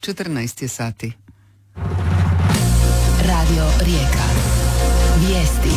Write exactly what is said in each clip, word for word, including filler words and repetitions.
četrnaest je sati. Radio Rijeka. Vijesti.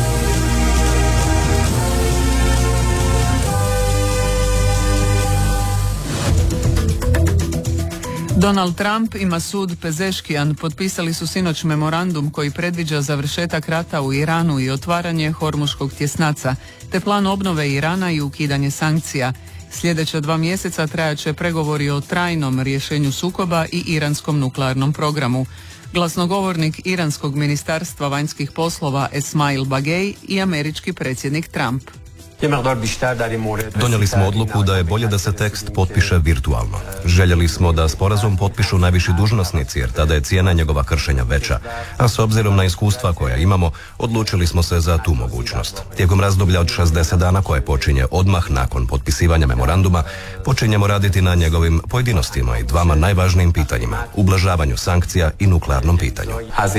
Donald Trump i Masoud Pezeshkian potpisali su sinoć memorandum koji predviđa završetak rata u Iranu i otvaranje Hormuškog tjesnaca, te plan obnove Irana i ukidanje sankcija. Sljedeća dva mjeseca trajaće pregovori o trajnom rješenju sukoba i iranskom nuklearnom programu. Glasnogovornik Iranskog ministarstva vanjskih poslova Esmail Bagej i američki predsjednik Trump. Donijeli smo odluku da je bolje da se tekst potpiše virtualno. Željeli smo da sporazum potpišu najviši dužnosnici jer tada je cijena njegova kršenja veća, a s obzirom na iskustva koja imamo, odlučili smo se za tu mogućnost. Tijekom razdoblja od šezdeset dana koje počinje odmah nakon potpisivanja memoranduma, počinjemo raditi na njegovim pojedinostima i dvama najvažnijim pitanjima, ublažavanju sankcija i nuklearnom pitanju.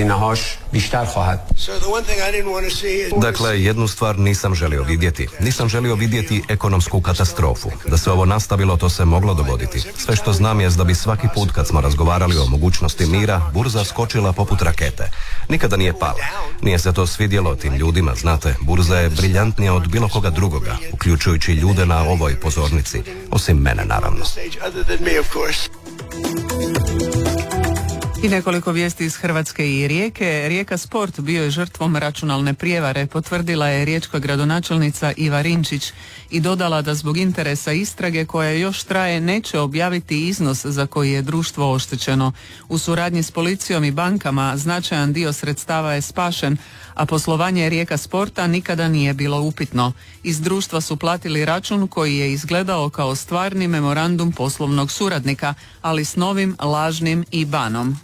Dakle, jednu stvar nisam želio vidjeti. Nisam želio vidjeti ekonomsku katastrofu. Da se ovo nastavilo, to se moglo dogoditi. Sve što znam je da bi svaki put kad smo razgovarali o mogućnosti mira, burza skočila poput rakete. Nikada nije pala. Nije se to svidjelo tim ljudima, znate, burza je briljantnija od bilo koga drugoga, uključujući ljude na ovoj pozornici, osim mene naravno. I nekoliko vijesti iz Hrvatske i Rijeke. Rijeka Sport bio je žrtvom računalne prijevare, potvrdila je riječka gradonačelnica Iva Rinčić i dodala da zbog interesa istrage koja još traje neće objaviti iznos za koji je društvo oštećeno. U suradnji s policijom i bankama značajan dio sredstava je spašen, a poslovanje Rijeka Sporta nikada nije bilo upitno. Iz društva su platili račun koji je izgledao kao stvarni memorandum poslovnog suradnika, ali s novim lažnim I B A N-om.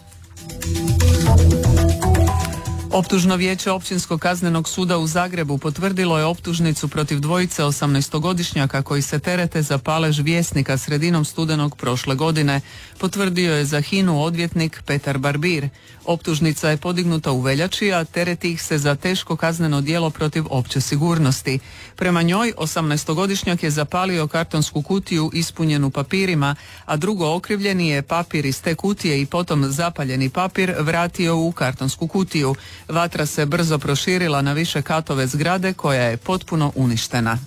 Optužno vijeće Općinskog kaznenog suda u Zagrebu potvrdilo je optužnicu protiv dvojice osamnaestogodišnjaka koji se terete za palež Vjesnika sredinom studenog prošle godine. Potvrdio je za HINA-u odvjetnik Petar Barbir. Optužnica je podignuta u veljači, a tereti ih se za teško kazneno djelo protiv opće sigurnosti. Prema njoj, osamnaestogodišnjak je zapalio kartonsku kutiju ispunjenu papirima, a drugo okrivljeni je papir iz te kutije i potom zapaljeni papir vratio u kartonsku kutiju. Vatra se brzo proširila na više katove zgrade koja je potpuno uništena.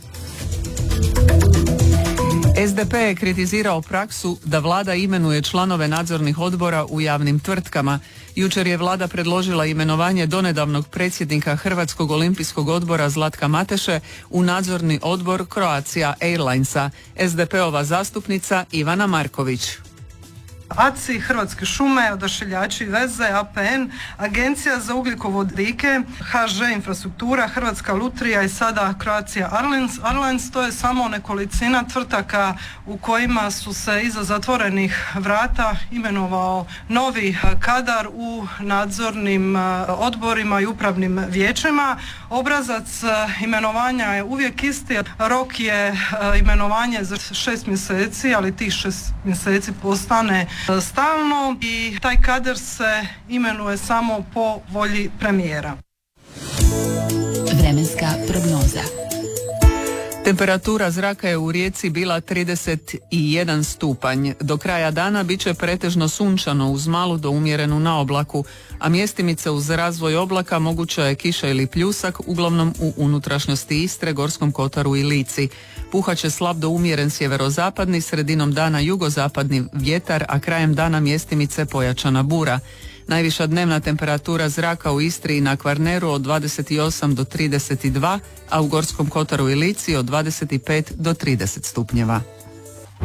S D P je kritizirao praksu da vlada imenuje članove nadzornih odbora u javnim tvrtkama. Jučer je vlada predložila imenovanje donedavnog predsjednika Hrvatskog olimpijskog odbora Zlatka Mateše u nadzorni odbor Croatia Airlinesa. S D P-ova zastupnica Ivana Marković. A C I, Hrvatske šume, Odašiljači i veze, A P N, Agencija za ugljikovodike, H Ž Infrastruktura, Hrvatska lutrija i sada Croatia Airlines. Airlines to je samo nekolicina tvrtaka u kojima su se iza zatvorenih vrata imenovao novi kadar u nadzornim odborima i upravnim vijećima. Obrazac imenovanja je uvijek isti. Rok je imenovanje za šest mjeseci, ali tih šest mjeseci postane stalno i taj kadar se imenuje samo po volji premijera. Vremenska prognoza. Temperatura zraka je u Rijeci bila trideset jedan stupanj. Do kraja dana bit će pretežno sunčano uz malu do umjerenu naoblaku, a mjestimice uz razvoj oblaka moguća je kiša ili pljusak, uglavnom u unutrašnjosti Istre, Gorskom kotaru i Lici. Puhaće slab do umjeren sjeverozapadni, sredinom dana jugozapadni vjetar, a krajem dana mjestimice pojačana bura. Najviša dnevna temperatura zraka u Istri i na Kvarneru od dvadeset osam do trideset dva, a u Gorskom kotaru i Lici od dvadeset pet do trideset stupnjeva.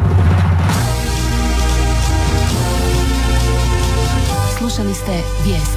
Slušali ste vijesti.